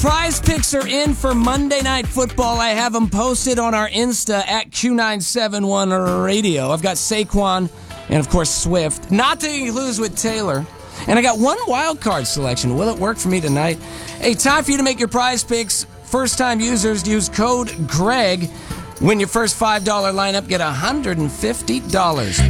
Prize picks are in for Monday Night Football. I have them posted on our Insta at Q971 Radio. I've got Saquon and, of course, Swift. Not to lose with Taylor. And I got one wild card selection. Will it work for me tonight? Hey, time for you to make your prize picks. First-time users, use code GREG. Win your first $5 lineup, get $150.